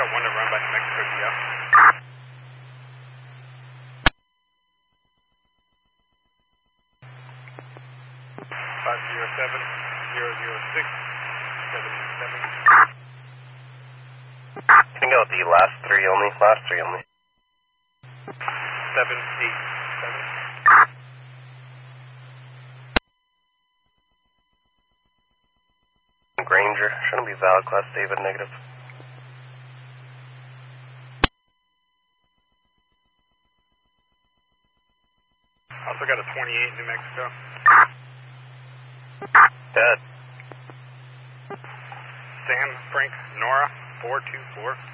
got one to run by New Mexico DF. Can you go with the last three only? Last three only. 787. Granger, shouldn't be valid, class David negative. Also got a 28 New Mexico. Dead. Sam, Frank, Nora, 424.